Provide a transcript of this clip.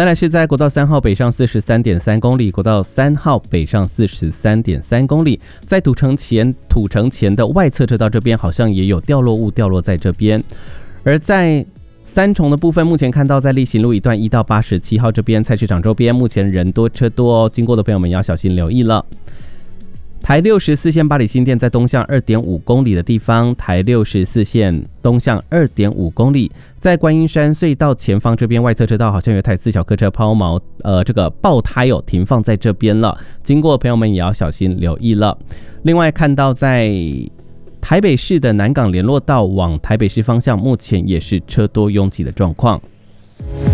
再来是在国道3号北上 43.3 公里，国道3号北上 43.3 公里，在土城前的外侧车道这边好像也有掉落物掉落在这边。而在三重的部分，目前看到在力行路一段1到87号这边菜市场周边，目前人多车多经过的朋友们要小心留意了。台64线八里新店在东向 2.5 公里的地方，台64线东向 2.5 公里，在观音山隧道前方这边外侧车道好像有一台4小客车爆胎停放在这边了，经过的朋友们也要小心留意了。另外看到在台北市的南港联络道往台北市方向，目前也是车多拥挤的状况。